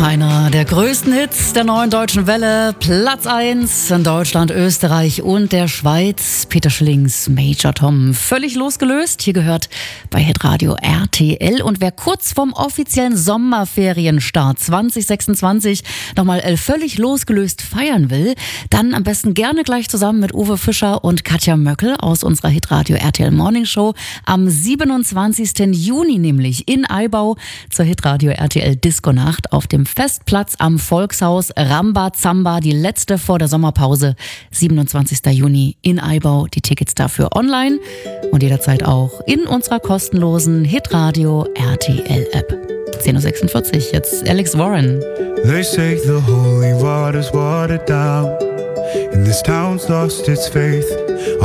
Einer der größten Hits der neuen deutschen Welle, Platz 1 in Deutschland, Österreich und der Schweiz. Peter Schillings Major Tom, völlig losgelöst. Hier gehört bei Hitradio RTL. Und wer kurz vorm offiziellen Sommerferienstart 2026 nochmal völlig losgelöst feiern will, dann am besten gerne gleich zusammen mit Uwe Fischer und Katja Möckel aus unserer Hitradio RTL Morning Show am 27. Juni nämlich in Aibau zur Hitradio RTL Disco-Nacht auf dem Festplatz am Volkshaus Rambazamba, die letzte vor der Sommerpause, 27. Juni in Aibau. Die Tickets dafür online und jederzeit auch in unserer kostenlosen Hitradio RTL App. 10.46 Uhr, jetzt Alex Warren. They say the holy water's watered down and this town's lost its faith.